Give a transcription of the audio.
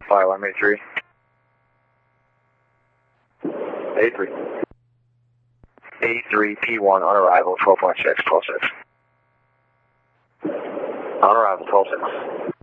File M83. 83. 83 P1 on arrival 12.6, 12.6. On arrival 12.6.